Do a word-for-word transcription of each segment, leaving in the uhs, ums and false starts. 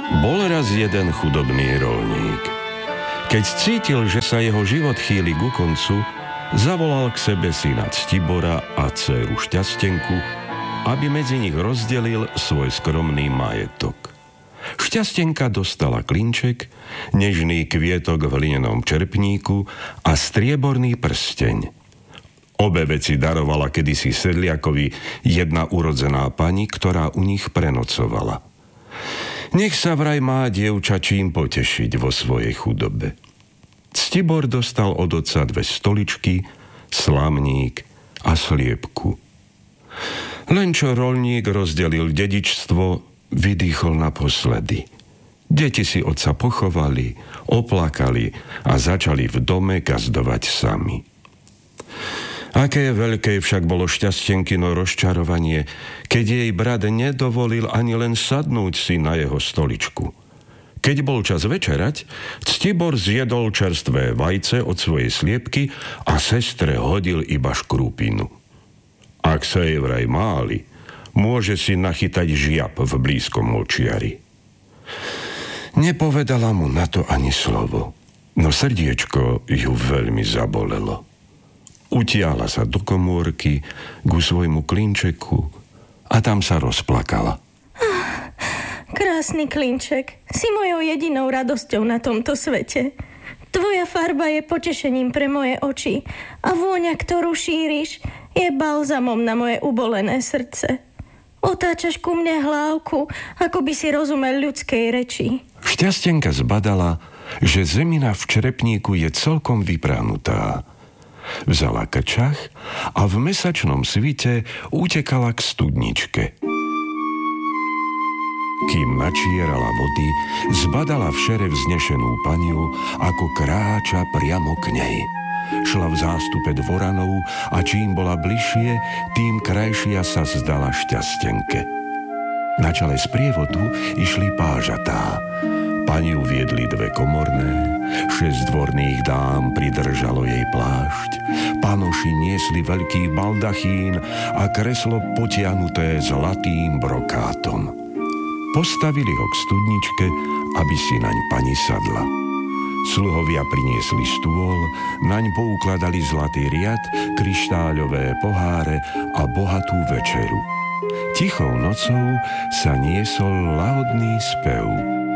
Bol raz jeden chudobný roľník. Keď cítil, že sa jeho život chýli ku koncu, zavolal k sebe syna Ctibora a dcéru Šťastenku, aby medzi nich rozdelil svoj skromný majetok. Šťastenka dostala klinček, nežný kvietok v hlinenom čerpníku a strieborný prsteň. Obe veci darovala kedysi sedliakovi jedna urodzená pani, ktorá u nich prenocovala. Nech sa vraj má dievča čím potešiť vo svojej chudobe. Ctibor dostal od otca dve stoličky, slamník a sliepku. Len čo roľník rozdelil dedičstvo, vydýchol naposledy. Deti si otca pochovali, oplakali a začali v dome gazdovať sami. Aké veľké však bolo Šťastenkino rozčarovanie, keď jej brat nedovolil ani len sadnúť si na jeho stoličku. Keď bol čas večerať, Ctibor zjedol čerstvé vajce od svojej sliepky a sestre hodil iba škrupinu. Ak sa jej vraj máli, môže si nachytať žiab v blízkom močiari. Nepovedala mu na to ani slovo, no srdiečko ju veľmi zabolelo. Utiahla sa do komórky ku svojmu klinčeku a tam sa rozplakala. Ah, krásny klinček, si mojou jedinou radosťou na tomto svete. Tvoja farba je potešením pre moje oči a vôňa, ktorú šíriš, je balzamom na moje ubolené srdce. Otáčaš ku mne hlávku, ako by si rozumel ľudskej reči. Šťastenka zbadala, že zemina v črepníku je celkom vypránutá. Vzala krčach a v mesačnom svite utekala k studničke. Kým načierala vody, zbadala v šere vznešenú paniu, ako kráča priamo k nej. Šla v zástupe dvoranov a čím bola bližšie, tým krajšia sa zdala Šťastenke. Na čele sprievodu išli pážatá. Paniu viedli dve komorné, šesť dvorných dám pridržalo jej plášť, panoši niesli veľký baldachín a kreslo potiahnuté zlatým brokátom. Postavili ho k studničke, aby si naň pani sadla. Sluhovia priniesli stôl, naň poukladali zlatý riad, kryštáľové poháre a bohatú večeru. Tichou nocou sa niesol lahodný spev.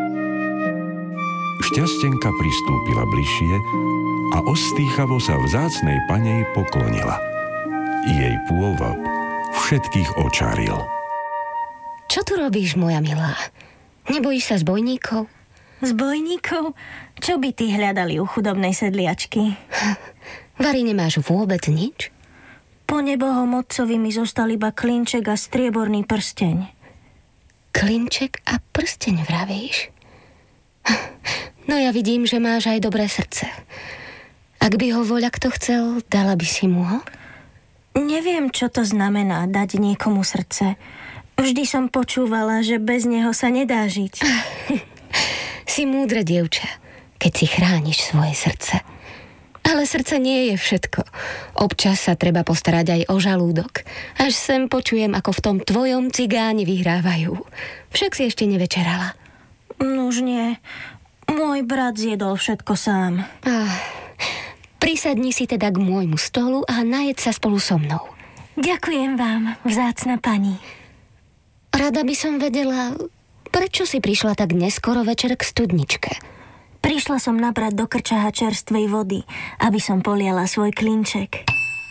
Šťastenka pristúpila bližšie a ostýchavo sa vzácnej panej poklonila. Jej pôvab všetkých očaril. Čo tu robíš, moja milá? Nebojíš sa zbojníkov? Zbojníkov? Čo by tí hľadali u chudobnej sedliačky? Vari, nemáš vôbec nič? Po nebohom otcovi mi zostal iba klinček a strieborný prsteň. Klinček a prsteň, vravíš? No ja vidím, že máš aj dobré srdce. Ak by ho voľa kto chcel, dala by si mu ho? Neviem, čo to znamená dať niekomu srdce. Vždy som počúvala, že bez neho sa nedá žiť. Si múdre dievča, keď si chrániš svoje srdce. Ale srdce nie je všetko. Občas sa treba postarať aj o žalúdok. Až sem počujem, ako v tom tvojom cigáni vyhrávajú. Však si ešte nevečerala. Nuž nie. Môj brat zjedol všetko sám. Ah, prisadni si teda k môjmu stolu a najed sa spolu so mnou. Ďakujem vám, vzácna pani. Rada by som vedela, prečo si prišla tak neskoro večer k studničke. Prišla som nabrať do krčaha čerstvej vody, aby som poliala svoj klinček.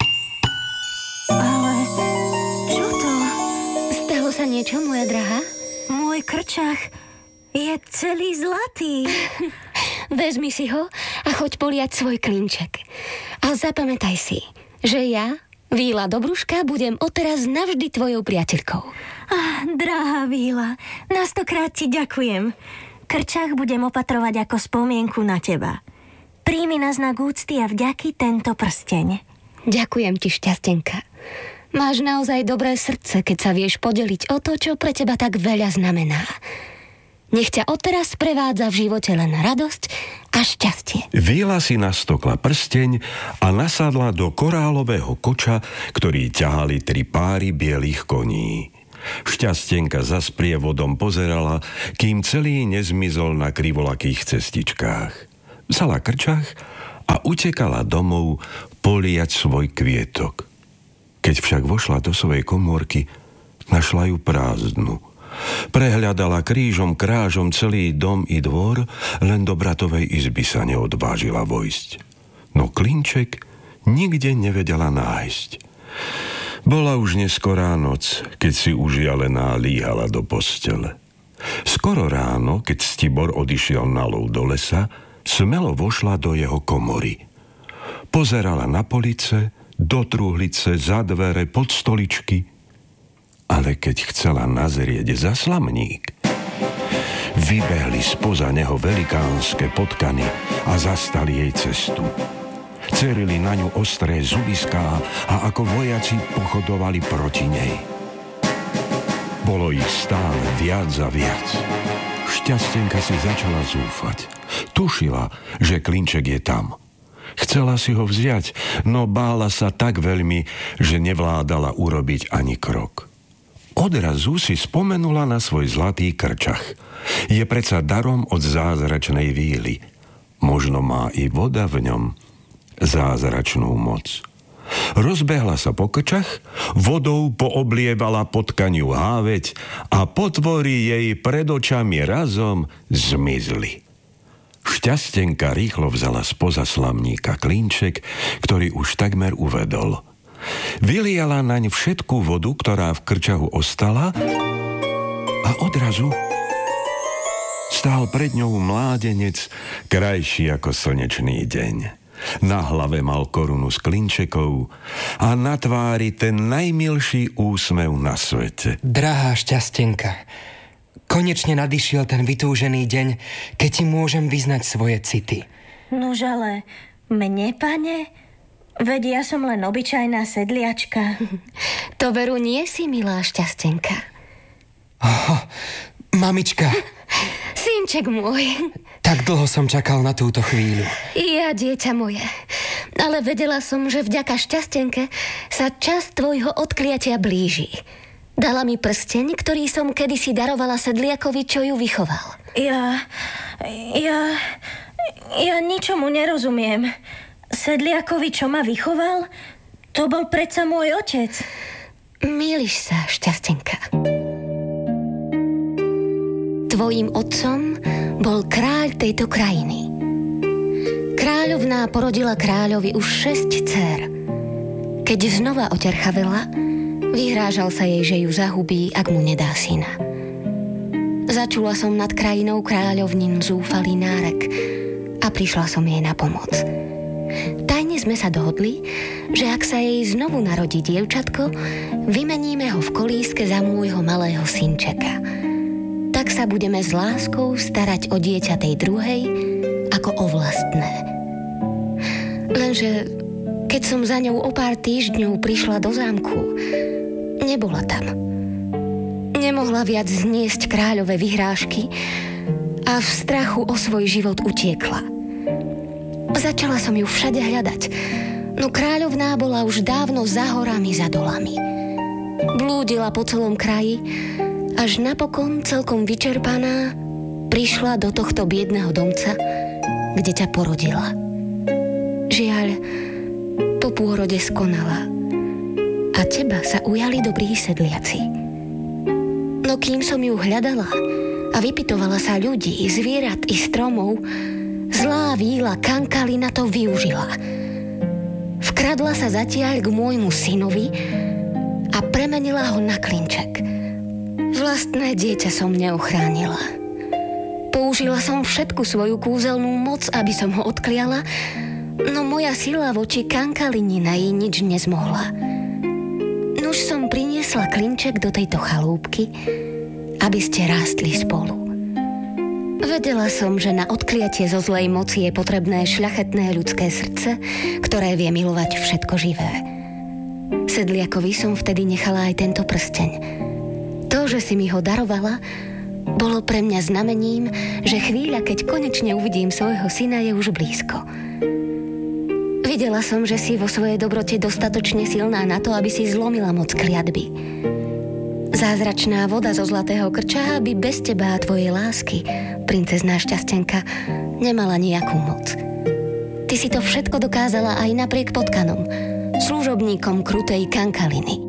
Ale čo to? Stalo sa niečo, moja drahá? Môj krčach je celý zlatý. Vezmi si ho a choď poliať svoj klinček. A zapamätaj si, že ja, Víla Dobruška, budem odteraz navždy tvojou priateľkou. Ah, drahá Víla, na stokrát ti ďakujem. Krčach budem opatrovať ako spomienku na teba. Príjmi na znak úcty a vďaky tento prsteň. Ďakujem ti, Šťastenka. Máš naozaj dobré srdce, keď sa vieš podeliť o to, čo pre teba tak veľa znamená. Nech ťa odteraz prevádza v živote len radosť a šťastie. Víla si nastokla prsteň a nasadla do korálového koča, ktorý ťahali tri páry bielých koní. Šťastenka za sprievodom pozerala, kým celý nezmizol na krivolakých cestičkách. Vzala krčach a utekala domov poliať svoj kvietok. Keď však vošla do svojej komórky, našla ju prázdnu. Prehľadala krížom krážom celý dom i dvor, len do bratovej izby sa neodvážila vojsť. No klinček nikde nevedela nájsť. Bola už neskorá noc, keď si užialená líhala do postele. Skoro ráno, keď Stibor odišiel na lov do lesa, smelo vošla do jeho komory. Pozerala na police, do truhlice, za dvere, pod stoličky, ale keď chcela nazrieť za slamník, vybehli spoza neho velikánske potkany a zastali jej cestu. Cerili na ňu ostré zubiská a ako vojaci pochodovali proti nej. Bolo ich stále viac a viac. Šťastenka si začala zúfať. Tušila, že klinček je tam. Chcela si ho vziať, no bála sa tak veľmi, že nevládala urobiť ani krok. Odrazu si spomenula na svoj zlatý krčach. Je predsa darom od zázračnej víly. Možno má i voda v ňom zázračnú moc. Rozbehla sa po krčach, vodou pooblievala potkaniu háveť a potvory jej pred očami razom zmizli. Šťastenka rýchlo vzala spoza slamníka klinček, ktorý už takmer uvedol. Vyliala naň všetku vodu, ktorá v krčahu ostala, a odrazu stál pred ňou mládenec, krajší ako slnečný deň. Na hlave mal korunu s klinčekov a na tvári ten najmilší úsmev na svete. Drahá Šťastenka, konečne nadišiel ten vytúžený deň, keď ti môžem vyznať svoje city. Nuž ale mne, pane? Veď ja som len obyčajná sedliačka. To veru nie si, milá Šťastenka. Oh, mamička. Synček môj. Tak dlho som čakal na túto chvíľu. Ja, dieťa moje. Ale vedela som, že vďaka Šťastenke sa čas tvojho odkliatia blíži. Dala mi prsteň, ktorý som kedysi darovala sedliakovi, čo ju vychoval. Ja... Ja... Ja ničomu nerozumiem. Sedliakovi, čo ma vychoval? To bol predsa môj otec. Mýliš sa, Šťastenka. Tvojím otcom bol kráľ tejto krajiny. Kráľovná porodila kráľovi už šesť dcér. Keď znova oterchavela, vyhrážal sa jej, že ju zahubí, ak mu nedá syna. Začula som nad krajinou kráľovnín zúfalý nárek a prišla som jej na pomoc. Tajne sme sa dohodli, že ak sa jej znovu narodí dievčatko, vymeníme ho v kolíske za môjho malého synčeka. Tak sa budeme s láskou starať o dieťa tej druhej ako o vlastné. Lenže keď som za ňou o pár týždňov prišla do zámku, nebola tam. Nemohla viac zniesť kráľové vyhrážky a v strachu o svoj život utiekla. Začala som ju všade hľadať, no kráľovná bola už dávno za horami, za dolami. Blúdila po celom kraji, až napokon celkom vyčerpaná prišla do tohto biedného domca, kde ťa porodila. Žiaľ, po pôrode skonala a teba sa ujali dobrí sedliaci. No kým som ju hľadala a vypytovala sa ľudí, zvierat i stromov, zlá víla Kankalina to využila. Vkradla sa zatiaľ k môjmu synovi a premenila ho na klinček. Vlastné dieťa som neochránila. Použila som všetku svoju kúzelnú moc, aby som ho odkliala, no moja sila voči Kankalinina jej nič nezmohla. Nuž som priniesla klinček do tejto chalúbky, aby ste rástli spolu. Vedela som, že na odkliatie zo zlej moci je potrebné šľachetné ľudské srdce, ktoré vie milovať všetko živé. Sedliakovi som vtedy nechala aj tento prsteň. To, že si mi ho darovala, bolo pre mňa znamením, že chvíľa, keď konečne uvidím svojho syna, je už blízko. Videla som, že si vo svojej dobrote dostatočne silná na to, aby si zlomila moc kliatby. Zázračná voda zo zlatého krča by bez teba a tvojej lásky, princezná Šťastenka, nemala nejakú moc. Ty si to všetko dokázala aj napriek potkanom, služobníkom krutej Kankaliny.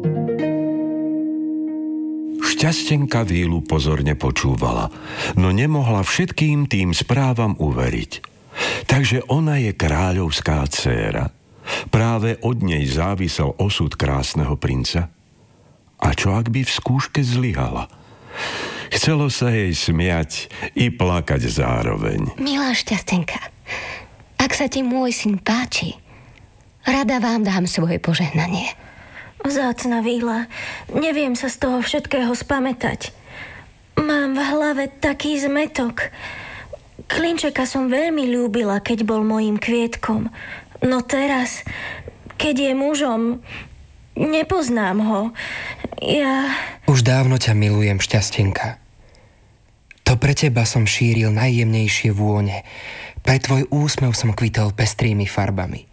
Šťastenka vílu pozorne počúvala, no nemohla všetkým tým správam uveriť. Takže ona je kráľovská dcéra. Práve od nej závisel osud krásneho princa. A čo ak by v skúške zlyhala? Chcelo sa jej smiať i plakať zároveň. Milá Šťastenka, ak sa ti môj syn páči, rada vám dám svoje požehnanie. Vzácna víla, neviem sa z toho všetkého spamätať. Mám v hlave taký zmetok. Klinčeka som veľmi ľúbila, keď bol mojím kvietkom. No teraz, keď je mužom, nepoznám ho. Ja... Už dávno ťa milujem, Šťastenka. To pre teba som šíril najjemnejšie vône. Pre tvoj úsmev som kvitol pestrými farbami.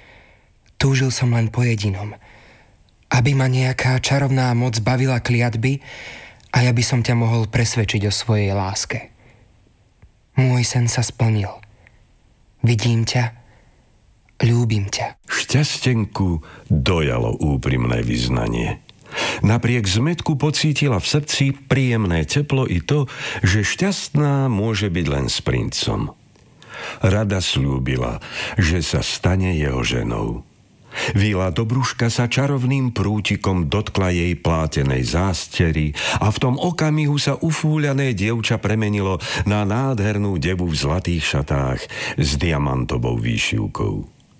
Túžil som len po jedinom. Aby ma nejaká čarovná moc bavila kliatby a ja by som ťa mohol presvedčiť o svojej láske. Môj sen sa splnil. Vidím ťa, ľúbim ťa. Šťastenku dojalo úprimné vyznanie. Napriek zmätku pocítila v srdci príjemné teplo i to, že šťastná môže byť len s princom. Rada sľúbila, že sa stane jeho ženou. Víla Dobruška sa čarovným prútikom dotkla jej plátenej zástery a v tom okamihu sa ufúľané dievča premenilo na nádhernú devu v zlatých šatách s diamantovou výšivkou.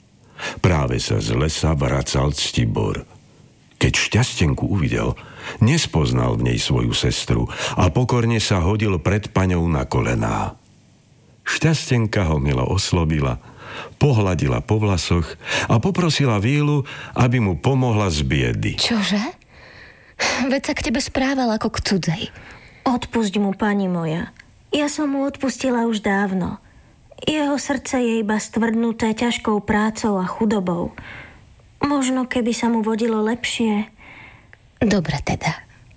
Práve sa z lesa vracal Ctibor. Keď Šťastenku uvidel, nespoznal v nej svoju sestru a pokorne sa hodil pred paňou na kolená. Šťastenka ho milo oslovila, pohladila po vlasoch a poprosila Vílu, aby mu pomohla z biedy. Čože? Veď sa k tebe správal ako k cudzej. Odpusť mu, pani moja. Ja som mu odpustila už dávno. Jeho srdce je iba stvrdnuté ťažkou prácou a chudobou. Možno keby sa mu vodilo lepšie. Dobre teda.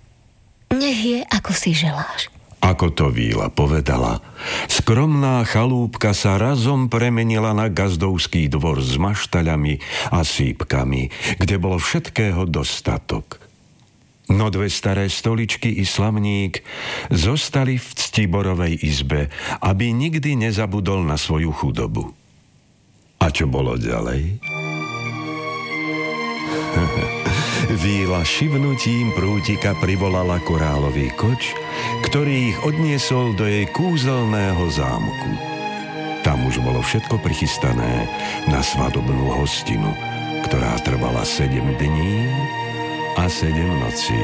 Nech je, ako si želáš. Ako to Víla povedala, skromná chalúbka sa razom premenila na gazdovský dvor s maštaľami a sípkami, kde bolo všetkého dostatok. No dve staré stoličky i slamník zostali v Ctiborovej izbe, aby nikdy nezabudol na svoju chudobu. A čo bolo ďalej? Víla šivnutím prútika privolala korálový koč, ktorý ich odniesol do jej kúzelného zámku. Tam už bolo všetko prichystané na svadobnú hostinu, ktorá trvala sedem dní a sedem nocí.